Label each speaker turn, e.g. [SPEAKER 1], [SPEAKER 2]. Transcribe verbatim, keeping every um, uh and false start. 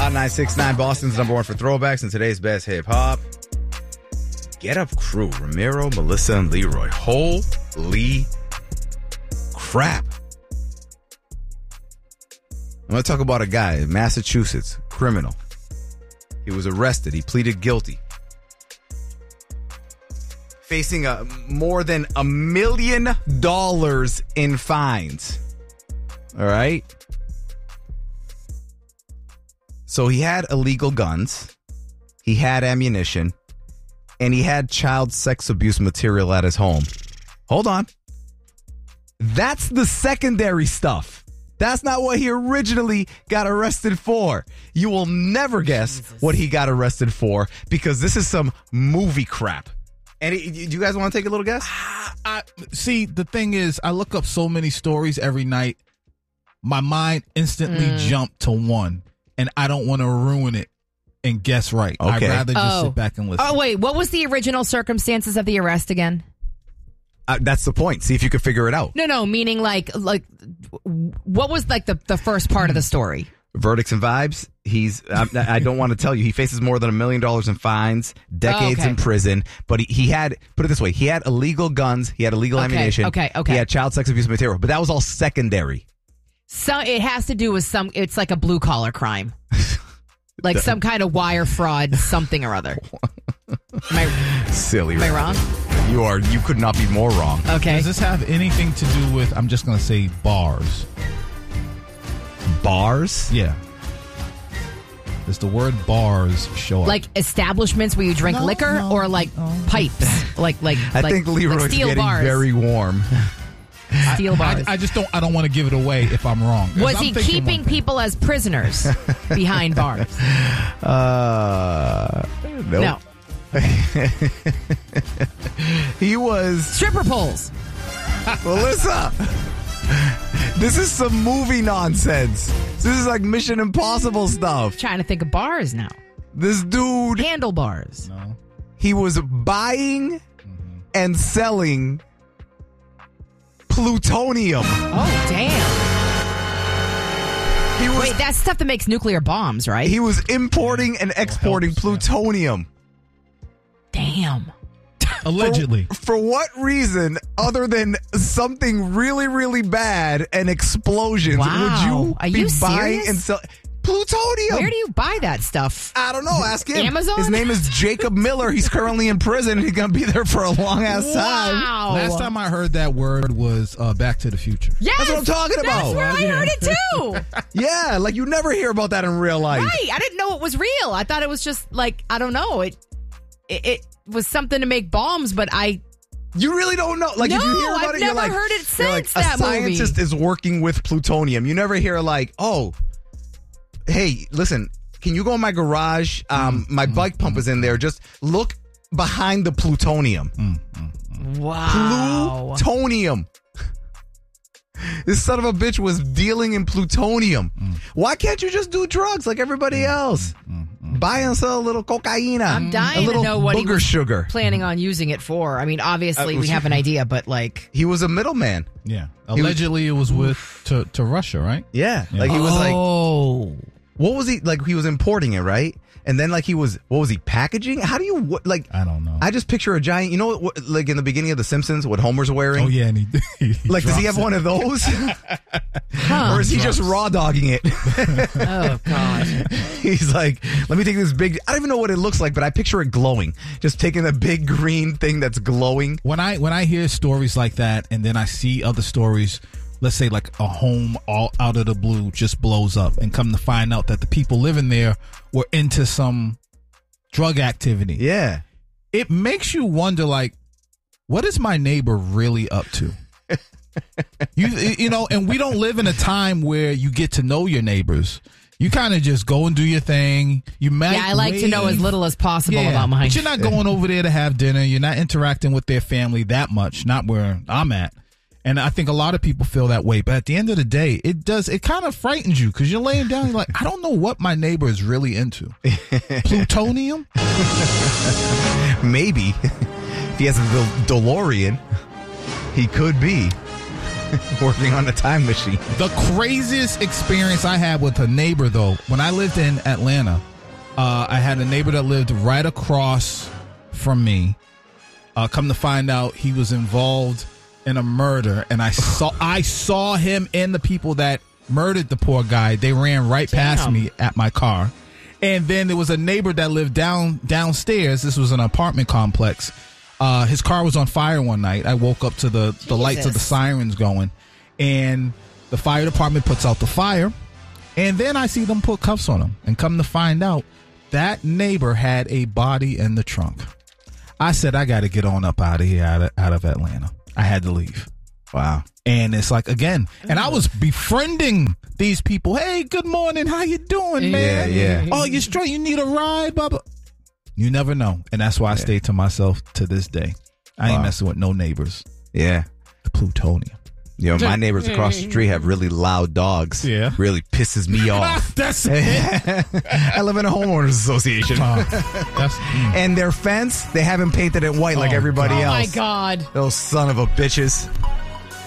[SPEAKER 1] Hot nine six nine, Boston's number one for throwbacks and today's best hip hop. Get Up Crew, Ramiro, Melissa, and Leroy. Holy crap. I'm going to talk about a guy in Massachusetts, criminal. He was arrested. He pleaded guilty. Facing a, more than a million dollars in fines. All right? So he had illegal guns. He had ammunition. And he had child sex abuse material at his home. Hold on. That's the secondary stuff. That's not what he originally got arrested for. You will never guess Jesus. What he got arrested for because this is some movie crap. And do you guys want to take a little guess?
[SPEAKER 2] I, see, the thing is, I look up so many stories every night. My mind instantly mm. jumped to one, and I don't want to ruin it and guess right. Okay. I'd rather just
[SPEAKER 3] oh.
[SPEAKER 2] sit back and listen.
[SPEAKER 3] Oh, wait. What was the original circumstances of the arrest again?
[SPEAKER 1] Uh, that's the point. See if you can figure it out.
[SPEAKER 3] No, no. Meaning, like, like, what was like the, the first part of the story?
[SPEAKER 1] Verdicts and vibes. He's. I, I don't want to tell you. He faces more than a million dollars in fines, decades oh, okay. in prison. But he, he had. Put it this way: he had illegal guns. He had illegal
[SPEAKER 3] okay,
[SPEAKER 1] ammunition.
[SPEAKER 3] Okay. Okay.
[SPEAKER 1] He had child sex abuse material. But that was all secondary.
[SPEAKER 3] So it has to do with some. It's like a blue collar crime, like the, some kind of wire fraud, something or other. Am I,
[SPEAKER 1] Silly.
[SPEAKER 3] Am I wrong?
[SPEAKER 1] You are. You could not be more wrong.
[SPEAKER 3] Okay.
[SPEAKER 2] Does this have anything to do with? I'm just going to say bars.
[SPEAKER 1] Bars?
[SPEAKER 2] Yeah. Does the word bars show up?
[SPEAKER 3] Like establishments where you drink
[SPEAKER 2] no,
[SPEAKER 3] liquor
[SPEAKER 2] no,
[SPEAKER 3] or like
[SPEAKER 2] no.
[SPEAKER 3] pipes? Like, like,
[SPEAKER 1] I
[SPEAKER 3] like,
[SPEAKER 1] think Leroy's
[SPEAKER 3] like steel
[SPEAKER 1] getting
[SPEAKER 3] bars.
[SPEAKER 1] very warm.
[SPEAKER 3] Steel bars.
[SPEAKER 2] I, I just don't, I don't want to give it away if I'm wrong.
[SPEAKER 3] Was
[SPEAKER 2] I'm
[SPEAKER 3] he keeping people as prisoners behind bars?
[SPEAKER 1] Uh, nope.
[SPEAKER 3] No.
[SPEAKER 1] He was.
[SPEAKER 3] Stripper poles.
[SPEAKER 1] Melissa. This is some movie nonsense. This is like Mission Impossible stuff.
[SPEAKER 3] Trying to think of bars now.
[SPEAKER 1] This dude.
[SPEAKER 3] Handlebars.
[SPEAKER 2] No.
[SPEAKER 1] He was buying mm-hmm. and selling plutonium.
[SPEAKER 3] Oh, damn.
[SPEAKER 1] He was,
[SPEAKER 3] Wait, that's stuff that makes nuclear bombs, right?
[SPEAKER 1] He was importing and exporting helps, plutonium.
[SPEAKER 3] Yeah. Damn.
[SPEAKER 2] Allegedly.
[SPEAKER 1] For, for what reason, other than something really, really bad and explosions,
[SPEAKER 3] wow.
[SPEAKER 1] would you
[SPEAKER 3] Are
[SPEAKER 1] be
[SPEAKER 3] you
[SPEAKER 1] buying
[SPEAKER 3] serious?
[SPEAKER 1] and selling plutonium?
[SPEAKER 3] Where do you buy that stuff?
[SPEAKER 1] I don't know. Ask him.
[SPEAKER 3] Amazon?
[SPEAKER 1] His name is Jacob Miller. He's currently in prison. And he's going to be there for a long ass
[SPEAKER 3] wow.
[SPEAKER 1] time.
[SPEAKER 2] Last time I heard that word was uh, Back to the Future.
[SPEAKER 3] Yes,
[SPEAKER 1] that's what I'm talking about.
[SPEAKER 3] That's where I heard it too.
[SPEAKER 1] Yeah, like you never hear about that in real life.
[SPEAKER 3] Right. I didn't know it was real. I thought it was just like, I don't know. It it, it was something to make bombs, but I...
[SPEAKER 1] You really don't know. Like,
[SPEAKER 3] no,
[SPEAKER 1] if you hear about
[SPEAKER 3] I've
[SPEAKER 1] it,
[SPEAKER 3] never
[SPEAKER 1] you're like,
[SPEAKER 3] heard it since
[SPEAKER 1] like,
[SPEAKER 3] that
[SPEAKER 1] a scientist
[SPEAKER 3] movie.
[SPEAKER 1] is working with plutonium. You never hear like, oh, hey, listen, can you go in my garage? Um, my mm, bike pump mm, is in there. Just look behind the plutonium.
[SPEAKER 2] Mm, mm,
[SPEAKER 3] wow.
[SPEAKER 1] Plutonium. This son of a bitch was dealing in plutonium.
[SPEAKER 2] Mm.
[SPEAKER 1] Why can't you just do drugs like everybody else?
[SPEAKER 2] Mm, mm,
[SPEAKER 1] Buy and sell a little cocaine.
[SPEAKER 3] I'm dying
[SPEAKER 1] a little
[SPEAKER 3] to know what he was
[SPEAKER 1] sugar.
[SPEAKER 3] planning on using it for. I mean, obviously, uh, we have an idea, but like...
[SPEAKER 1] He was a middleman.
[SPEAKER 2] Yeah. Allegedly, was, it was with to, to Russia, right?
[SPEAKER 1] Yeah.
[SPEAKER 2] yeah.
[SPEAKER 1] Like, he was like...
[SPEAKER 3] Oh.
[SPEAKER 1] What was he... Like, he was importing it, right? And then, like, he was... What was he? Packaging? How do you... What, like...
[SPEAKER 2] I don't know.
[SPEAKER 1] I just picture a giant... You know, what, like, in the beginning of The Simpsons, what Homer's wearing?
[SPEAKER 2] Oh, yeah. And he, he
[SPEAKER 1] like, does he have
[SPEAKER 2] it.
[SPEAKER 1] one of those?
[SPEAKER 3] Huh.
[SPEAKER 1] Or is he
[SPEAKER 2] Drops.
[SPEAKER 1] just raw dogging it?
[SPEAKER 3] Oh, God.
[SPEAKER 1] He's like, let me take this big... I don't even know what it looks like, but I picture it glowing. Just taking a big green thing that's glowing.
[SPEAKER 2] When I when I hear stories like that, and then I see other stories, let's say like a home all out of the blue just blows up, and come to find out that the people living there were into some drug activity.
[SPEAKER 1] Yeah.
[SPEAKER 2] It makes you wonder, like, what is my neighbor really up to? you you know, and we don't live in a time where you get to know your neighbors. You kind of just go and do your thing. You might
[SPEAKER 3] Yeah, I like
[SPEAKER 2] wave.
[SPEAKER 3] to know as little as possible
[SPEAKER 2] Yeah,
[SPEAKER 3] about mine.
[SPEAKER 2] but you're not going over there to have dinner. You're not interacting with their family that much. Not where I'm at. And I think a lot of people feel that way. But at the end of the day, it does. It kind of frightens you because you're laying down. You're like, I don't know what my neighbor is really into. Plutonium?
[SPEAKER 1] Maybe. If he has a DeLorean, he could be. Working on a time machine.
[SPEAKER 2] The craziest experience I had with a neighbor, though, when I lived in Atlanta, uh, I had a neighbor that lived right across from me. Uh, come to find out, he was involved in a murder, and I saw I saw him and the people that murdered the poor guy. They ran right
[SPEAKER 3] Damn.
[SPEAKER 2] past me at my car. And then there was a neighbor that lived down downstairs. This was an apartment complex. Uh, his car was on fire one night. I woke up to the, the lights of the sirens going, and the fire department puts out the fire, and then I see them put cuffs on him. And come to find out, that neighbor had a body in the trunk. I said, I got to get on up out of here, out of, out of Atlanta. I had to leave.
[SPEAKER 1] Wow.
[SPEAKER 2] And it's like, again, and I was befriending these people. Hey, good morning. How you doing, man?
[SPEAKER 1] Yeah, yeah.
[SPEAKER 2] Oh, you straight? You need a ride, Bubba? You never know. And that's why I
[SPEAKER 1] Yeah.
[SPEAKER 2] stay to myself to this day. I ain't
[SPEAKER 1] Wow.
[SPEAKER 2] messing with no neighbors.
[SPEAKER 1] Yeah.
[SPEAKER 2] The plutonium.
[SPEAKER 1] You know, my neighbors across the street have really loud dogs.
[SPEAKER 2] Yeah.
[SPEAKER 1] Really pisses me off.
[SPEAKER 2] That's it.
[SPEAKER 1] I live in a homeowners association.
[SPEAKER 2] Oh, that's, mm.
[SPEAKER 1] And their fence, they haven't painted it white like
[SPEAKER 2] Oh,
[SPEAKER 1] everybody
[SPEAKER 3] Oh
[SPEAKER 1] else.
[SPEAKER 3] my God.
[SPEAKER 1] Those son of a bitches.